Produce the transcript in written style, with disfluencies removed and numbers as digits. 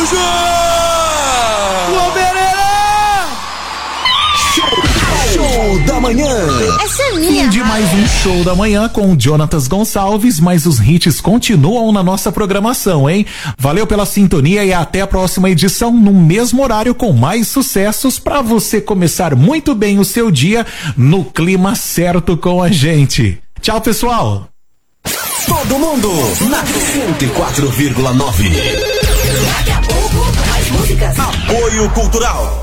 Show da manhã. Essa é minha. Fim de mais um Show da Manhã com Jonatas Gonçalves, mas os hits continuam na nossa programação, hein? Valeu pela sintonia e até a próxima edição no mesmo horário com mais sucessos pra você começar muito bem o seu dia no clima certo com a gente. Tchau, pessoal. Todo mundo na 104,9. Daqui a pouco, mais músicas. Apoio Cultural.